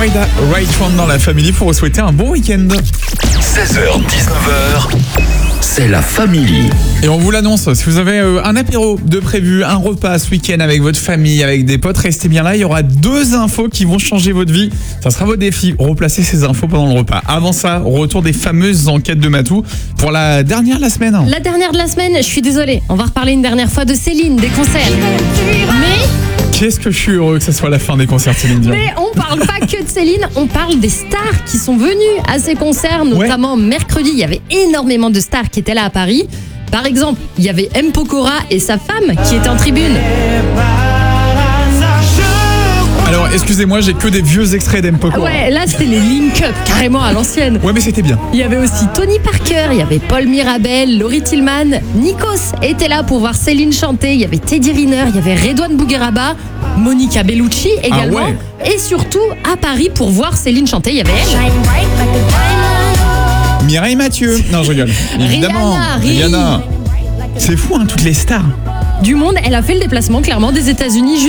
Florida Right Round dans la famille pour vous souhaiter un bon week-end. 16h-19h, c'est la famille. Et on vous l'annonce, si vous avez un apéro de prévu, un repas ce week-end avec votre famille, avec des potes, restez bien là. Il y aura 2 infos qui vont changer votre vie. Ça sera votre défi, replacer ces infos pendant le repas. Avant ça, retour des fameuses enquêtes de Matou pour la dernière de la semaine. La dernière de la semaine, je suis désolée. On va reparler une dernière fois de Céline, des concerts. Mais Qu'est-ce que je suis heureux que ce soit la fin des concerts, Céline Dion. Mais on parle pas que de Céline, on parle des stars qui sont venues à ces concerts, notamment mercredi. Il y avait énormément de stars qui étaient là à Paris. Par exemple, il y avait M. Pokora et sa femme qui étaient en tribune. Alors, excusez-moi, j'ai que des vieux extraits d'M. Pokora. Ouais, là c'était les Link Up, carrément à l'ancienne. Ouais, mais c'était bien. Il y avait aussi Tony Parker, il y avait Paul Mirabel, Laurie Tillman, Nikos était là pour voir Céline chanter, il y avait Teddy Riner, il y avait Redouane Bougueraba, Monica Bellucci également. Ah ouais. Et surtout à Paris pour voir Céline chanter, il y avait elle. Mireille Mathieu. Non, je rigole. Évidemment. Rihanna. C'est fou, hein, toutes les stars. Du monde, elle a fait le déplacement clairement des États-Unis